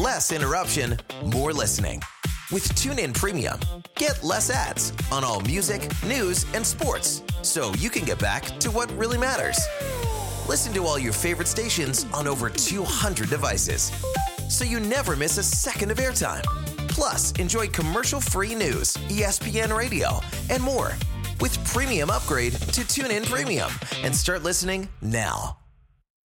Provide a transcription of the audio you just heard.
Less interruption, more listening. With TuneIn Premium, get less ads on all music, news, and sports, so you can get back to what really matters. Listen to all your favorite stations on over 200 devices, so you never miss a second of airtime. Plus, enjoy commercial-free news, ESPN Radio, and more. With Premium Upgrade to TuneIn Premium, and start listening now.